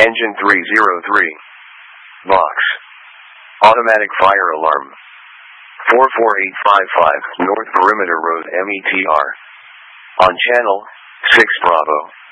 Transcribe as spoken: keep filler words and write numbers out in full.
Engine three zero three. Box. Automatic fire alarm. four four eight five five, North Perimeter Road, M E T R. On channel six Bravo.